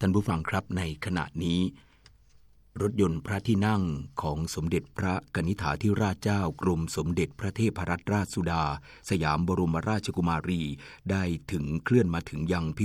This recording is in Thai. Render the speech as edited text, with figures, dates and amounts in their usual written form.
ท่านผู้ฟังครับในขณะนี้รถยนต์พระที่นั่งของสมเด็จพระกนิษฐาธิราชเจ้ากรมสมเด็จพระเทพรัตนราชสุดาสยามบรมราชกุมารีได้เคลื่อนมาถึงยัง